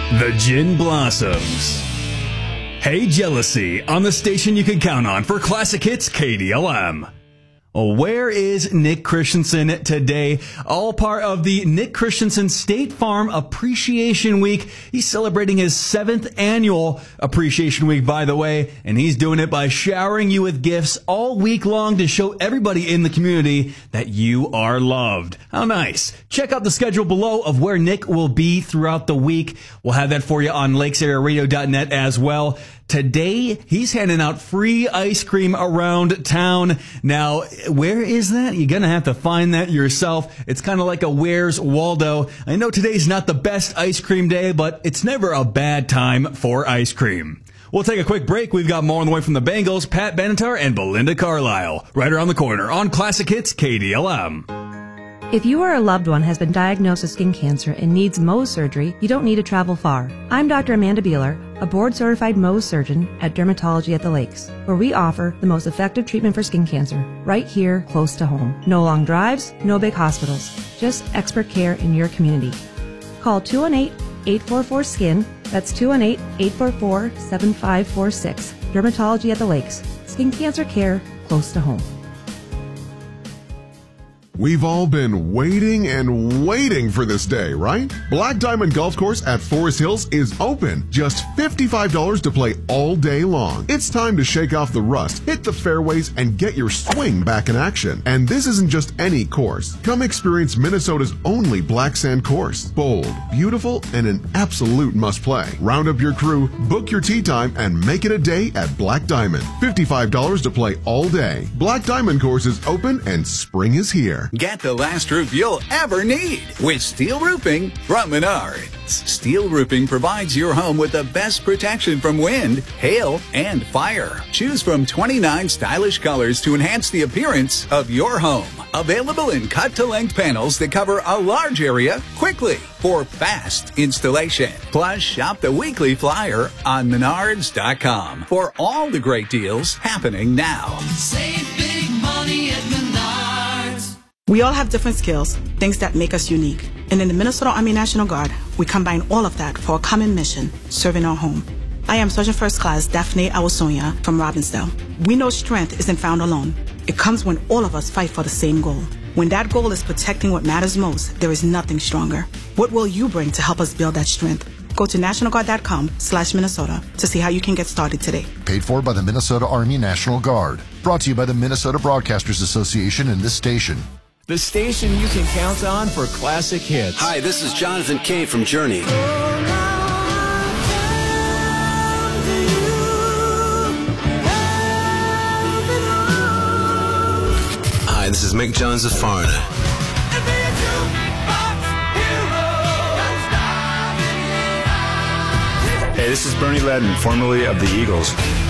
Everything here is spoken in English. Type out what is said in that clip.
The Gin Blossoms. Hey Jealousy, on the station you can count on for classic hits KDLM. Well, where is Nick Christensen today? All part of the Nick Christensen State Farm Appreciation Week. He's celebrating his 7th annual Appreciation Week, by the way, and he's doing it by showering you with gifts all week long to show everybody in the community that you are loved. How nice. Check out the schedule below of where Nick will be throughout the week. We'll have that for you on lakesararadio.net as well. Today, he's handing out free ice cream around town. Now, where is that? You're going to have to find that yourself. It's kind of like a Where's Waldo. I know today's not the best ice cream day, but it's never a bad time for ice cream. We'll take a quick break. We've got more on the way from the Bengals, Pat Benatar, and Belinda Carlisle. Right around the corner on Classic Hits KDLM. If you or a loved one has been diagnosed with skin cancer and needs Mohs surgery, you don't need to travel far. I'm Dr. Amanda Beeler, a board-certified Mohs surgeon at Dermatology at the Lakes, where we offer the most effective treatment for skin cancer, right here, close to home. No long drives, no big hospitals, just expert care in your community. Call 218-844-SKIN, that's 218-844-7546. Dermatology at the Lakes, skin cancer care close to home. We've all been waiting and waiting for this day, right? Black Diamond Golf Course at Forest Hills is open. Just $55 to play all day long. It's time to shake off the rust, hit the fairways, and get your swing back in action. And this isn't just any course. Come experience Minnesota's only black sand course. Bold, beautiful, and an absolute must-play. Round up your crew, book your tee time, and make it a day at Black Diamond. $55 to play all day. Black Diamond Course is open and spring is here. Get the last roof you'll ever need with Steel Roofing from Menards. Steel Roofing provides your home with the best protection from wind, hail, and fire. Choose from 29 stylish colors to enhance the appearance of your home. Available in cut-to-length panels that cover a large area quickly for fast installation. Plus, shop the weekly flyer on Menards.com for all the great deals happening now. Save big money at Menards. We all have different skills, things that make us unique. And in the Minnesota Army National Guard, we combine all of that for a common mission, serving our home. I am Sergeant First Class Daphne Awasonia from Robbinsdale. We know strength isn't found alone. It comes when all of us fight for the same goal. When that goal is protecting what matters most, there is nothing stronger. What will you bring to help us build that strength? Go to nationalguard.com/Minnesota to see how you can get started today. Paid for by the Minnesota Army National Guard. Brought to you by the Minnesota Broadcasters Association and this station. The station you can count on for classic hits. Hi, this is Jonathan Cave from Journey. Hi, this is Mick Jones of Foreigner. Hey, this is Bernie Ledden, formerly of the Eagles.